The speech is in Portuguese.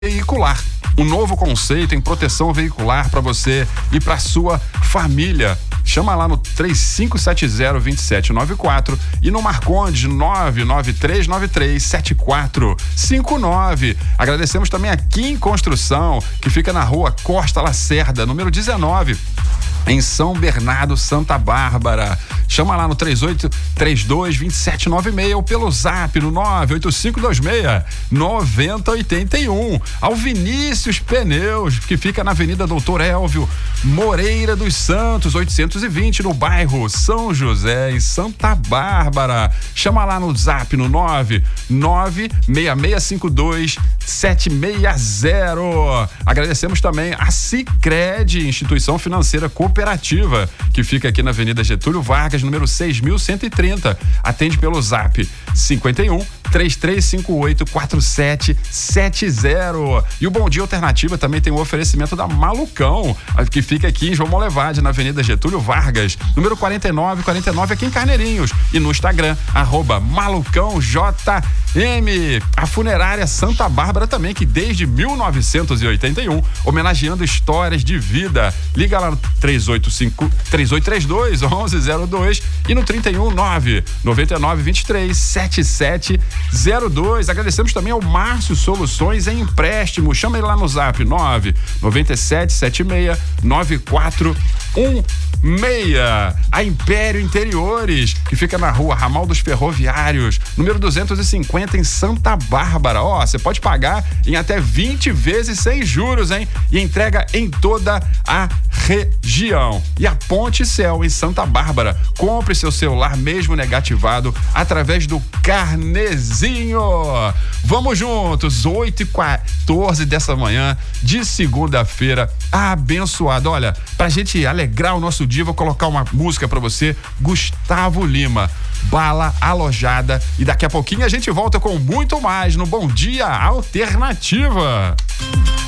veicular. Um novo conceito em proteção veicular para você e para sua família. Chama lá no 3570-2794 e no Marcondes 993937459. Agradecemos também a Kim Construção, que fica na rua Costa Lacerda, número 19. Em São Bernardo, Santa Bárbara. Chama lá no 3832-2796 ou pelo zap no 98526-9081. Ao Vinícius Pneus, que fica na Avenida Doutor Elvio Moreira dos Santos, 820, no bairro São José, em Santa Bárbara. Chama lá no zap no 99652-760. Agradecemos também a Sicredi, instituição financeira cooperativa, que fica aqui na Avenida Getúlio Vargas, número 6130. Atende pelo zap 51-3358-4770. E o Bom Dia Alternativa também tem um oferecimento da Malucão, que fica aqui em João Molevade, na Avenida Getúlio Vargas, número 4949, aqui em Carneirinhos. E no Instagram, @MalucãoJM. A Funerária Santa Bárbara também, que desde 1981, homenageando histórias de vida. Liga lá no 3832-1102 e no 319-9923-7702. Agradecemos também ao Márcio Soluções em Empréstimo. Chama ele lá no zap 99776-9416. A Império Interiores, que fica na rua Ramal dos Ferroviários, número 250, em Santa Bárbara. Você pode pagar em até 20 vezes sem juros, hein? E entrega em toda a região. E a Ponte Céu, em Santa Bárbara. Compre seu celular mesmo negativado através do Carnezinho. Vamos juntos, 8h14 dessa manhã de segunda-feira abençoada. Olha, pra gente alegrar o nosso dia, vou colocar uma música pra você, Gustavo Lima, Bala Alojada, e daqui a pouquinho a gente volta com muito mais no Bom Dia Alternativa.